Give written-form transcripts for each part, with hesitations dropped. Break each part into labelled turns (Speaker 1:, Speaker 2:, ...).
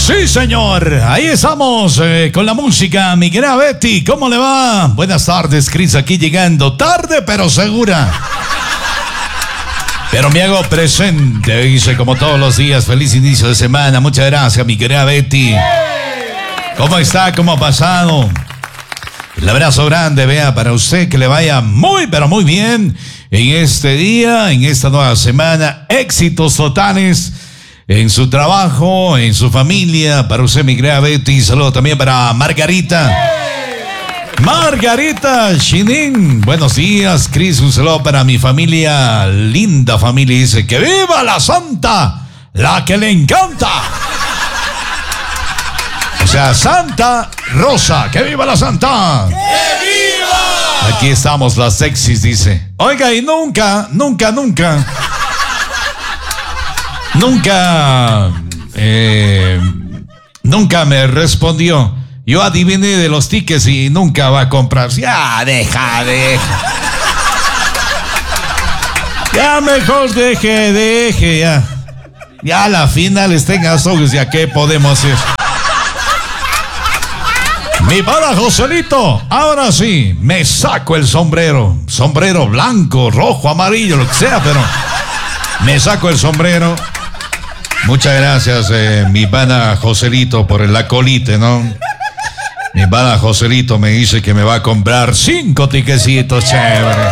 Speaker 1: Sí, señor. Ahí estamos con la música. Mi querida Betty, ¿cómo le va? Buenas tardes, Cris, aquí llegando. Tarde, pero segura. Pero me hago presente, dice, como todos los días. Feliz inicio de semana. Muchas gracias, mi querida Betty. ¿Cómo está? ¿Cómo ha pasado? El abrazo grande, vea, para usted, que le vaya muy, pero muy bien en este día, en esta nueva semana. Éxitos totales en su trabajo, en su familia. Para usted, mi querida Betty. Saludo también para Margarita. Margarita Chinin. Buenos días, Cris. Un saludo para mi familia, linda familia. Dice que viva la santa, la que le encanta. O sea, Santa Rosa. ¡Que viva la Santa! ¡Que viva! Aquí estamos, las sexys, dice. Oiga, y nunca me respondió. Yo adiviné de los tickets y nunca va a comprar. Ya, deja. Ya, mejor deje, ya. Ya a la final estén ojos, ya, ¿qué podemos hacer? Mi pana Joselito, ahora sí, me saco el sombrero. Sombrero blanco, rojo, amarillo, lo que sea, pero me saco el sombrero. Muchas gracias, mi pana Joselito, por el acolite, ¿no? Mi pana Joselito me dice que me va a comprar 5 tiquecitos, chévere.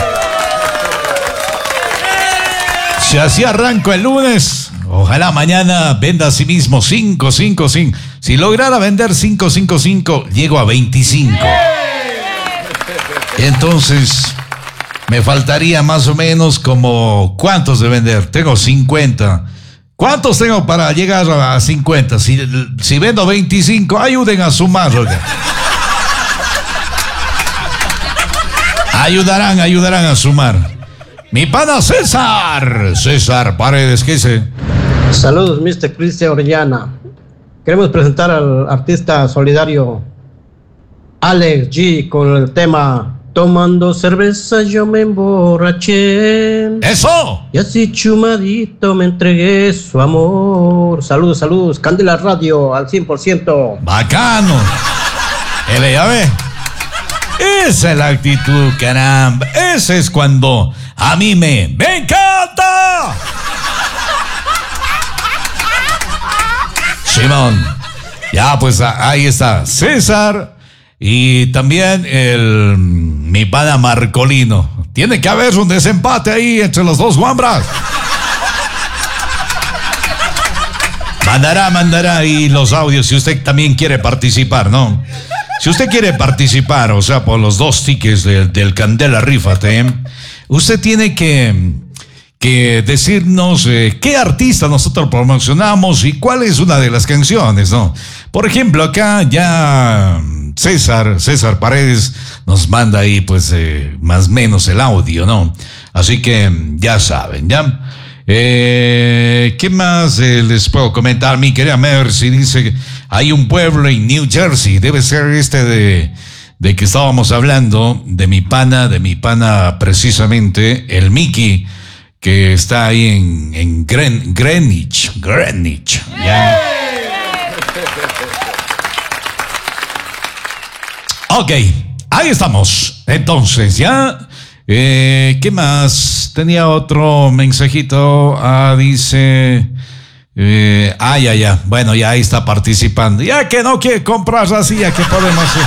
Speaker 1: Si así arranco el lunes, ojalá mañana venda a sí mismo 5. Si lograra vender 5, llego a 25. Entonces, me faltaría más o menos como, ¿cuántos de vender? Tengo 50. ¿Cuántos tengo para llegar a 50? Si vendo 25, ayuden a sumar. Ayudarán a sumar. Mi pana César Paredes, ¿qué dice?
Speaker 2: Saludos, Mr. Cristian Orellana. Queremos presentar al artista solidario Alex G con el tema Tomando cerveza yo me emborraché.
Speaker 1: ¡Eso!
Speaker 2: Y así chumadito me entregué su amor. Saludos, Candela Radio al 100%.
Speaker 1: Bacano. Ya ve. Esa es la actitud, caramba. Ese es cuando a mí me encanta. Simón. Ya, pues ahí está César y también mi pana Marcolino. Tiene que haber un desempate ahí entre los dos guambras. Mandará ahí los audios si usted también quiere participar, ¿no? Si usted quiere participar, o sea, por los 2 tickets del Candela Rífate, usted tiene que decirnos qué artista nosotros promocionamos y cuál es una de las canciones, ¿no? Por ejemplo, acá ya César Paredes nos manda ahí, pues, más o menos el audio, ¿no? Así que ya saben, ¿ya? ¿Qué más les puedo comentar? Mi querida Mercy dice: hay un pueblo en New Jersey, debe ser de que estábamos hablando, de mi pana precisamente, el Mickey, que está ahí en Greenwich, ¿ya? Ok, ahí estamos. Entonces, ¿ya? ¿Qué más? Tenía otro mensajito. Dice... ya. Bueno, ya ahí está participando. Ya que no quiere comprar así, ¿ya qué podemos hacer?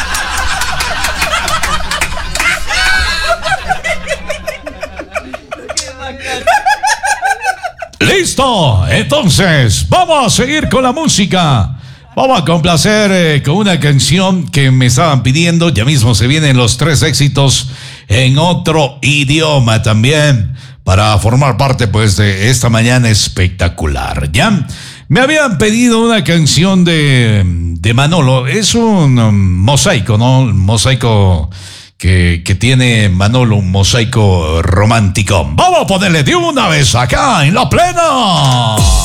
Speaker 1: Listo, entonces vamos a seguir con la música. Vamos a complacer con una canción que me estaban pidiendo. Ya mismo se vienen los 3 éxitos en otro idioma también, para formar parte, pues, de esta mañana espectacular, ¿ya? Me habían pedido una canción de Manolo. Es un mosaico, ¿no? Un mosaico que tiene Manolo, un mosaico romántico. Vamos a ponerle de una vez acá en La Plena.